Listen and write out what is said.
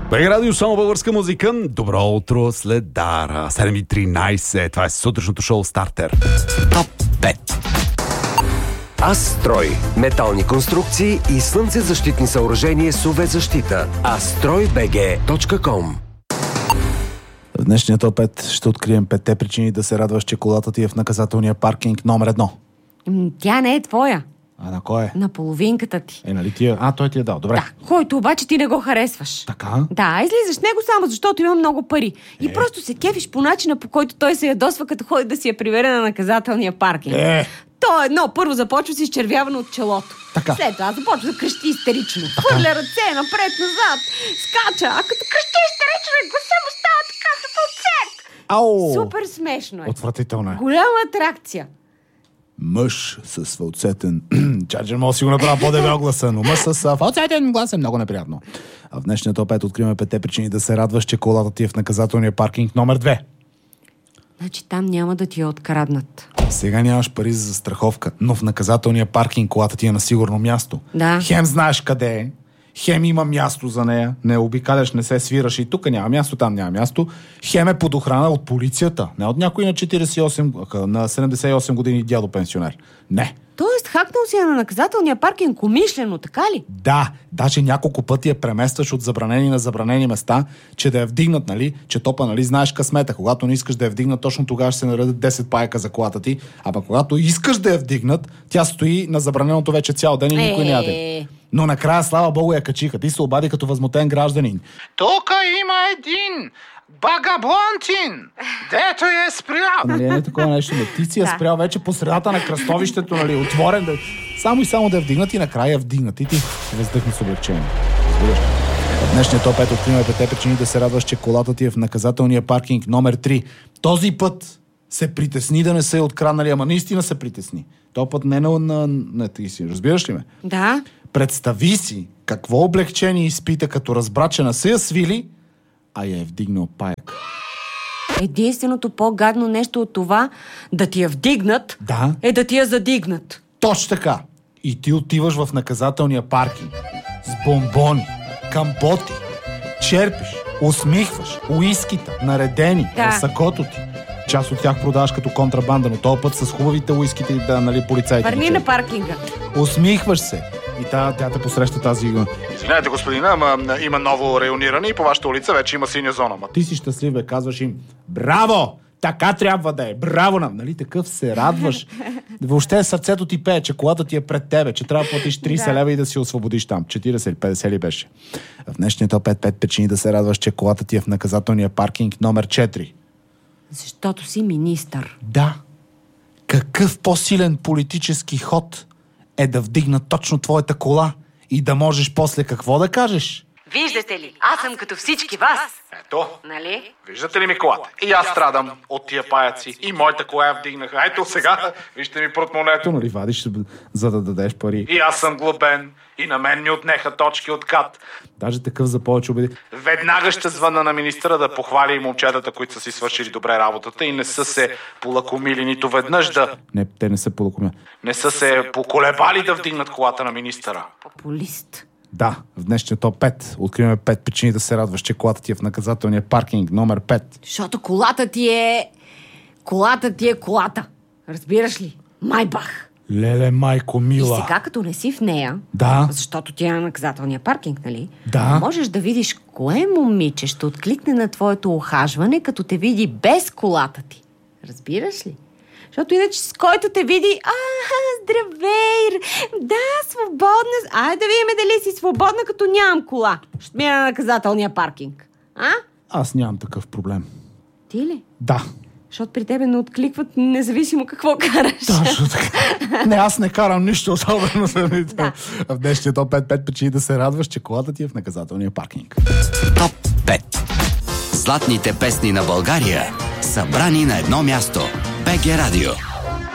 БГ Радио, само българска музика. Добро утро след Дара. 7:13. Това е сутрешното шоу Стартер. Топ 5. Астрой. Метални конструкции и слънцезащитни съоръжения с UV защита. astroybg.com. В днешния топ 5 ще открием 5 причини да се радваш, че колата ти е в наказателния паркинг номер 1. Тя не е твоя. А на кой е? На половинката ти. Нали ти е? Той ти е дал. Добре. Да, който обаче ти не го харесваш. Така? Да, излизаш него само защото има много пари. И просто се кефиш по начина, по който той се ядосва, като ходи да си я приведе на наказателния паркинг. То едно, първо започва с изчервяване от челото. Така. След това започва да крещи истерично. Хвърля ръце напред-назад, скача, а като крещи истерично и гласа му става така като оцет. Ау! Супер смешно е. Отвратително е. Голяма атракция. Мъж с фалцетен... Чаджер може да си го направя по-дебел гласа, но мъж с фалцетен глас е много неприятно. А в днешния топ 5 откриваме 5 причини да се радваш, че колата ти е в наказателния паркинг номер 2. Значи там няма да ти я откраднат. Сега нямаш пари за застраховка, но в наказателния паркинг колата ти е на сигурно място. Да. Хем знаеш къде е, хем има място за нея, не обикаляш, не се свираш и тук няма място, там няма място. Хем е под охрана от полицията, не от някой на 78 години дядо пенсионер. Не. Тоест, хакнал си на наказателния паркинг умишлено, така ли? Да, даже няколко пъти я преместваш от забранени на забранени места, че да я вдигнат, нали? Че топа, нали, знаеш късмета. Когато не искаш да я вдигнат, точно тогава ще се наредят 10 пайка за колата ти, а пък когато искаш да я вдигнат, тя стои на забраненото вече цял ден и никой не яде. Но накрая, слава богу, я качиха. Ти се обади като възмутен гражданин. Тук има един багаблонтин, дето е спрял. Нали, не такова нещо, но ти си я спрял вече по средата на кръстовището, нали, отворен, да... само да я вдигнат и накрая я вдигнат. И ти въздъхни с облегчение. В днешния топ 5 откриваме 5 причини да се радваш, че колата ти е в наказателния паркинг номер 3. Този път се притесни да не се е откраднали, ама наистина се притесни. Този път не на ти си. Разбираш ли ме? Да. Представи си какво облегчение изпита, като разбра, че не се я свили, а я е вдигнал паяк. Единственото по-гадно нещо от това да ти я вдигнат, е да ти я задигнат. Точно така. И ти отиваш в наказателния паркинг с бомбони, камботи, черпиш, усмихваш, уискита, наредени, в сакото ти. Част от тях продаваш като контрабанда, но този път с хубавите уиските и нали, полицайите. Върни на паркинга. Усмихваш се. И тя те посреща тази... Извинете, господина, ама има ново райониране и по вашата улица вече има синя зона. Ти си щастлив, бе, казваш им: браво! Така трябва да е. Браво нам! Нали, такъв се радваш. Въобще сърцето ти пее, че колата ти е пред тебе, че трябва да платиш 30 лева и да си освободиш там. 40 или 50 ли беше? В днешния топ 5 причини да се радваш, че колата ти е в наказателния паркинг номер 4. Защото си министър. Да. Какъв по-силен политически ход е да вдигна точно твоята кола и да можеш после какво да кажеш? Виждате ли, аз съм като всички вас. Ето, нали? Виждате ли ми колата? И аз страдам от тия паяци. И моята кола я вдигнаха. Ето сега, вижте ми портмонето. Нали вадиш, за да дадеш пари? И аз съм глобен. И на мен ми отнеха точки от КАТ. Даже такъв за повече убеди. Веднага ще звънна на министъра да похвали и момчетата, които са си свършили добре работата и не са се полакомили нито веднъж да... Не, те не са полакомили. Не са се поколебали да вдигнат колата на министъра. Популист. Да, в днешния топ 5 откриваме 5 причини да се радваш, че колата ти е в наказателния паркинг номер 5. Защото колата ти е колата. Разбираш ли? Майбах. Леле, майко мила. И сега, като не си в нея, защото ти е на наказателния паркинг, нали? Да. Можеш да видиш кое момиче ще откликне на твоето ухажване, като те види без колата ти. Разбираш ли? Защото иначе с който те види, здравей, да, свободна, айде да видим дали си свободна, като нямам кола. Ще мина на наказателния паркинг. Аз нямам такъв проблем. Ти ли? Да. Защото при тебе не откликват, независимо какво караш. Точно така. Не, аз не карам нищо особено. Да. В днешния топ 5 причини да се радваш, че колата ти е в наказателния паркинг. Топ 5. Златните песни на България, събрани на едно място. БГ Радио.